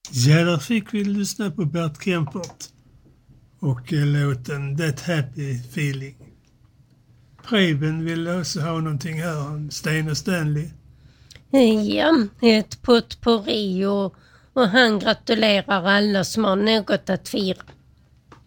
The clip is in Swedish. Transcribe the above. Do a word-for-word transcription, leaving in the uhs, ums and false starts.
Ja, där fick vi lyssna på Bert Kempert och eh, låten That Happy Feeling. Preben vill också ha någonting här, Sten och Stanley. Ja, ett potpourri och, och han gratulerar alla som har något att fira.